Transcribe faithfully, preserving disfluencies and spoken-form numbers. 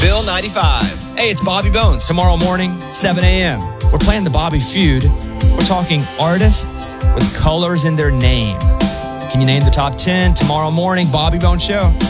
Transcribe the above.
Bill ninety-five. Hey, it's Bobby Bones. Tomorrow morning, seven a.m. We're playing the Bobby Feud. We're talking artists with colors in their name. Can you name the top ten? Tomorrow morning, Bobby Bones Show.